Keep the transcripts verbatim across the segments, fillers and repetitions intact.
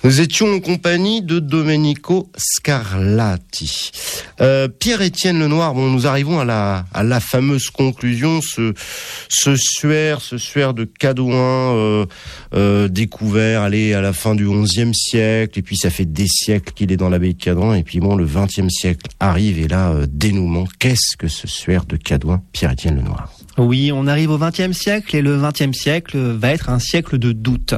Nous étions en compagnie de Domenico Scarlatti. Euh, Pierre-Étienne Lenoir, bon, nous arrivons à la, à la fameuse conclusion, ce, ce suaire, ce suaire de Cadouin, euh, euh, découvert, allez, à la fin du onzième siècle, et puis ça fait des siècles qu'il est dans l'abbaye de Cadouin, et puis bon, le vingtième siècle arrive, et là, euh, dénouement. Qu'est-ce que ce suaire de Cadouin, Pierre-Étienne Lenoir? Oui, on arrive au vingtième siècle, et le vingtième siècle va être un siècle de doute.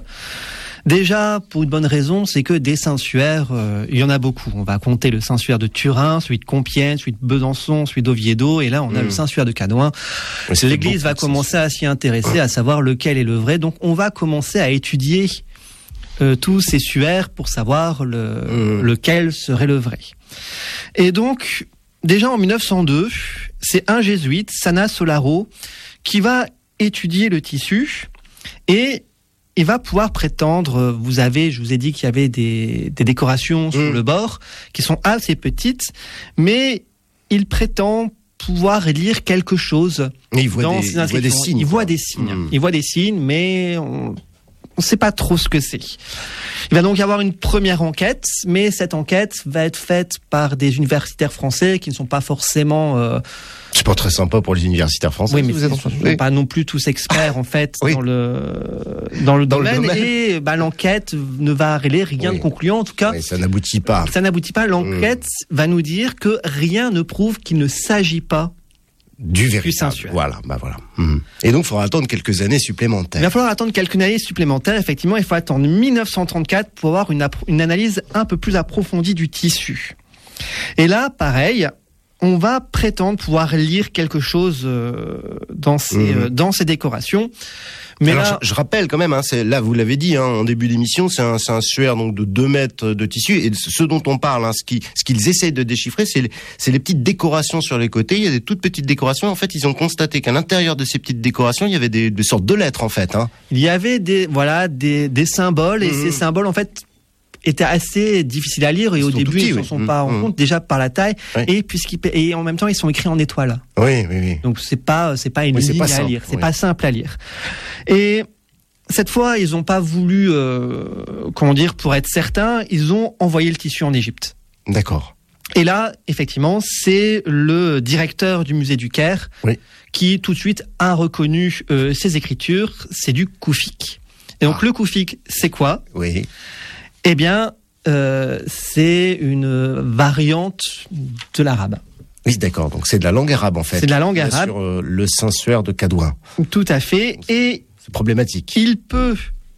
Déjà, pour une bonne raison, c'est que des Saint-Suaires, euh, il y en a beaucoup. On va compter le Saint-Suaire de Turin, celui de Compiègne, celui de Besançon, celui d'Oviedo, et là, on a mmh. le Saint-Suaire de Cadouin. Oui, L'Église va commencer à s'y intéresser, à savoir lequel est le vrai. Donc, on va commencer à étudier euh, tous ces suaires pour savoir le, mmh. lequel serait le vrai. Et donc, déjà en mille neuf cent deux, c'est un jésuite, Sanna Solaro, qui va étudier le tissu et il va pouvoir prétendre, vous avez, je vous ai dit qu'il y avait des, des décorations mmh. sur le bord qui sont assez petites, mais il prétend pouvoir lire quelque chose il voit dans des, ces inscriptions. Il voit des signes. Il voit des signes, mmh. il voit des signes, mais on ne sait pas trop ce que c'est. Il va donc y avoir une première enquête, mais cette enquête va être faite par des universitaires français qui ne sont pas forcément... Euh, C'est pas très sympa pour les universitaires français. Oui, mais vous êtes en... oui. pas non plus tous experts en fait oui. dans le dans le, dans domaine, le domaine. Et bah, l'enquête ne va révéler rien oui. de concluant. En tout cas, oui, ça n'aboutit pas. Ça n'aboutit pas. L'enquête mmh. va nous dire que rien ne prouve qu'il ne s'agit pas du véritable. Voilà, bah voilà. Mmh. Et donc, il faudra attendre quelques années supplémentaires. Il va falloir attendre quelques années supplémentaires. Effectivement, il faut attendre mille neuf cent trente-quatre pour avoir une, appro- une analyse un peu plus approfondie du tissu. Et là, pareil. On va prétendre pouvoir lire quelque chose euh, dans ces mmh. euh, dans ces décorations. Mais alors, là, je, je rappelle quand même, hein, c'est là vous l'avez dit hein, en début d'émission, c'est un c'est un suaire donc de deux mètres de tissu et ce dont on parle, hein, ce qui ce qu'ils essayent de déchiffrer, c'est les, c'est les petites décorations sur les côtés. Il y a des toutes petites décorations. En fait, ils ont constaté qu'à l'intérieur de ces petites décorations, il y avait des, des sortes de lettres en fait. Hein. Il y avait des voilà des des symboles et mmh. ces symboles en fait était assez difficile à lire et au début ils ne s'en sont pas rendu compte déjà par la taille oui. et puisqu'ils et en même temps ils sont écrits en étoiles. Oui oui oui. Donc c'est pas c'est pas une oui, ligne pas à simple, lire, c'est oui. pas simple à lire. Et cette fois, ils n'ont pas voulu euh, comment dire pour être certains, ils ont envoyé le tissu en Égypte. D'accord. Et là, effectivement, c'est le directeur du musée du Caire oui. qui tout de suite a reconnu euh, ces écritures, c'est du koufik. Et donc ah. le koufik, c'est quoi ? Oui. Eh bien, euh, c'est une variante de l'arabe. Oui, d'accord. Donc, c'est de la langue arabe, en fait. C'est de la langue arabe. Sur euh, le Saint-Suaire de Cadouin. Tout à fait. Et c'est problématique. Il peut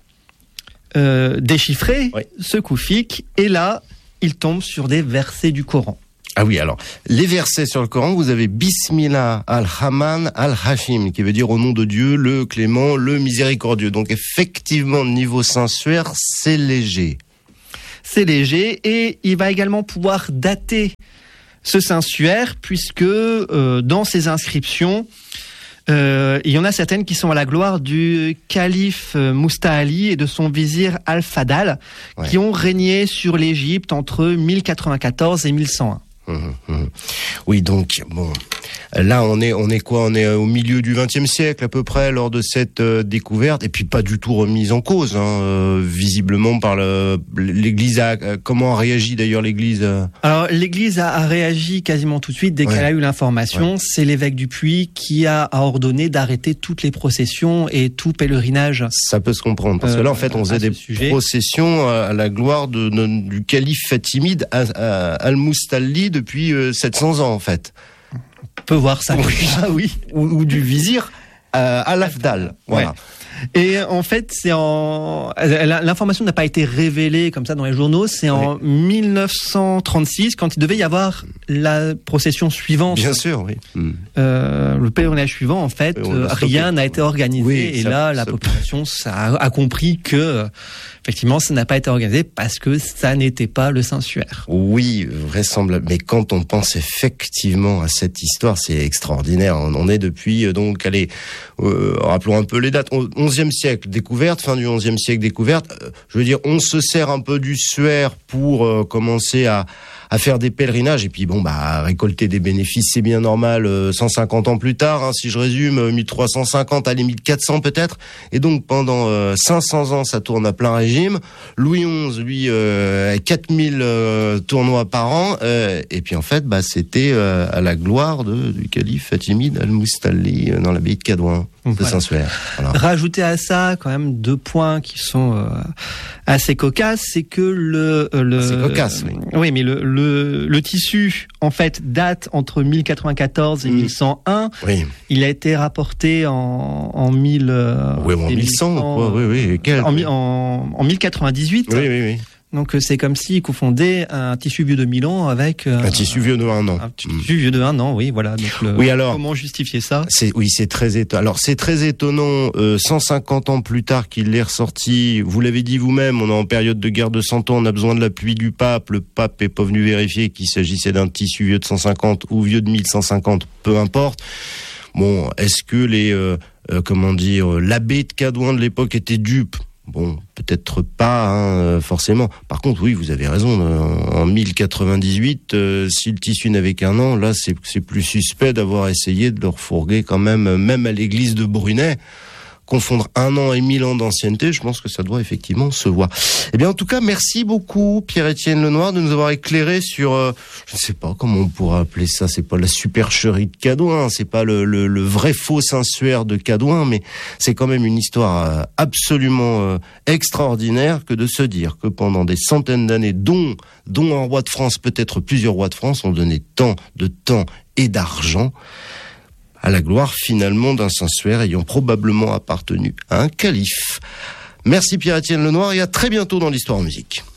euh, déchiffrer oui. ce koufik. Et là, il tombe sur des versets du Coran. Ah oui, alors, les versets sur le Coran, vous avez Bismillah al-Rahman al-Hashim, qui veut dire au nom de Dieu, le clément, le miséricordieux. Donc, effectivement, niveau Saint-Suaire, c'est léger. C'est léger et il va également pouvoir dater ce Saint-Suaire puisque euh, dans ces inscriptions, euh, il y en a certaines qui sont à la gloire du calife Musta'ali et de son vizir Al-Fadal ouais. qui ont régné sur l'Égypte entre mille quatre-vingt-quatorze et mille cent un. Mmh, mmh. Oui, donc bon, là on est on est quoi On est au milieu du vingtième siècle à peu près lors de cette euh, découverte et puis pas du tout remise en cause, hein, euh, visiblement par le, l'Église. A, euh, comment a réagi d'ailleurs l'Église euh... Alors l'Église a, a réagi quasiment tout de suite dès ouais. qu'elle a eu l'information. Ouais. C'est l'évêque du Puy qui a, a ordonné d'arrêter toutes les processions et tout pèlerinage. Ça peut se comprendre parce euh, que là en fait on faisait des sujet. processions à la gloire de, de, du calife fatimide Al-Musta'ali depuis euh, sept cents ans en fait. On peut voir ça. Oui, ah, oui. Ou, ou du vizir euh, Al-Afdal. Voilà. Ouais. Et en fait, c'est en l'information n'a pas été révélée comme ça dans les journaux. C'est en oui. mille neuf cent trente-six quand il devait y avoir la procession suivante. Bien sûr, oui. Euh, le pèlerinage suivant, en fait, euh, rien n'a été organisé. Oui, et ça, là, la ça... population ça a, a compris que effectivement, ça n'a pas été organisé parce que ça n'était pas le Saint-Suaire. Oui, vraisemblable. Mais quand on pense effectivement à cette histoire, c'est extraordinaire. On est depuis donc, allez, euh, rappelons un peu les dates. onzième siècle découverte, fin du onzième siècle découverte. Euh, je veux dire, on se sert un peu du suaire pour euh, commencer à à faire des pèlerinages et puis bon bah à récolter des bénéfices, c'est bien normal. Euh, cent cinquante ans plus tard, hein, si je résume, mille trois cent cinquante, allez mille quatre cents peut-être. Et donc pendant euh, cinq cents ans, ça tourne à plein régime. Louis onze, lui, euh, quatre mille euh, tournois par an. Euh, et puis en fait, bah c'était euh, à la gloire de, du calife Fatimide Al-Mustali euh, dans l'abbaye de Cadouin. De voilà. Saint-Suaire. Voilà. Rajouter à ça quand même deux points qui sont euh, assez cocasses, c'est que le le assez cocasse, oui. oui, mais le, le le tissu en fait date entre mille quatre-vingt-quatorze et mmh. mille cent un. Oui. Il a été rapporté en en mille euh, oui, en mille cent, quoi. Oui, oui. Quel, en, oui. en en mille quatre-vingt-dix-huit. Oui, oui, oui. Donc c'est comme s'ils confondaient un tissu vieux de mille ans avec euh, un tissu vieux de un an. Un tissu mmh. vieux de un an, oui, voilà. Donc le, oui, alors comment justifier ça? C'est oui, c'est très étonnant. Alors c'est très étonnant. Euh, cent cinquante ans plus tard qu'il l'ait ressorti. Vous l'avez dit vous-même, on est en période de guerre de Cent Ans. On a besoin de l'appui du pape. Le pape est pas venu vérifier qu'il s'agissait d'un tissu vieux de cent cinquante ou vieux de mille cent cinquante, peu importe. Bon, est-ce que les euh, euh, comment dire, l'abbé de Cadouin de l'époque était dupe? Bon, peut-être pas, hein, forcément. Par contre, oui, vous avez raison. En mille quatre-vingt-dix-huit, euh, si le tissu n'avait qu'un an, là, c'est, c'est plus suspect d'avoir essayé de le refourguer quand même, même à l'église de Brunet. Confondre un an et mille ans d'ancienneté, je pense que ça doit effectivement se voir. Eh bien, en tout cas, merci beaucoup, Pierre-Étienne Lenoir, de nous avoir éclairé sur, euh, je ne sais pas comment on pourrait appeler ça, c'est pas la supercherie de Cadouin, c'est pas le, le, le vrai faux Saint-Suaire de Cadouin, mais c'est quand même une histoire euh, absolument euh, extraordinaire que de se dire que pendant des centaines d'années, dont, dont un roi de France, peut-être plusieurs rois de France, ont donné tant de temps et d'argent à la gloire finalement d'un Saint-Suaire ayant probablement appartenu à un calife. Merci Pierre-Étienne Lenoir et à très bientôt dans l'Histoire en musique.